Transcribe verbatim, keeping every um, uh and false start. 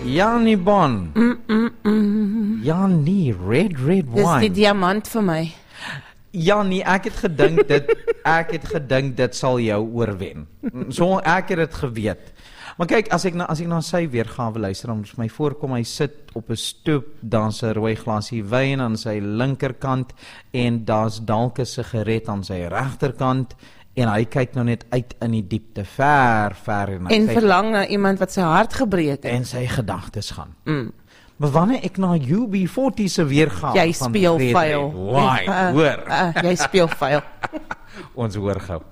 Janie Bon. Mm, mm, mm. Janie, red, red Dis die wine. diamant vir my. Janie, ek het gedink dit, ek het gedink dit sal jou oorwen. So ek het dit geweet. Maar kyk, as ek na as ek na sy weergawe luister, dan is my voorkom hy sit op 'n stoep, daar's 'n rooi glasie wyn aan sy linkerkant en daar's dalk 'n sigaret aan sy regterkant en hy kyk nou net uit in die diepte, ver, ver en En verlang na iemand wat sy hart gebreek het. en sy gedagtes gaan. Mm. Maar wanneer ek na U B forty se weergawe Jy van speel Red vuil. Red Wine Uh, hoor, uh, jy speel vuil. ons hoor gou.